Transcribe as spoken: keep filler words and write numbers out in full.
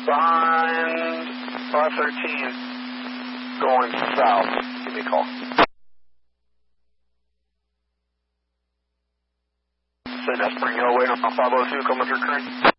Behind five thirteen, going south. Give me a call. Say that's Spring Hill, wait on five oh two, come with your current.